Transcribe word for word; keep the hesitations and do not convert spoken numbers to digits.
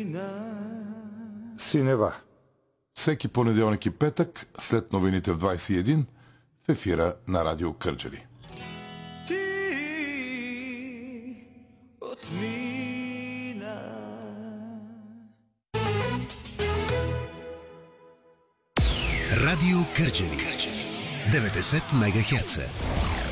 Синева. Всеки понеделник и петък, след новините в двайсет и един, в ефира на Радио Кърджали. Ти отмина. Радио Кърджали. деветдесет мегахерца.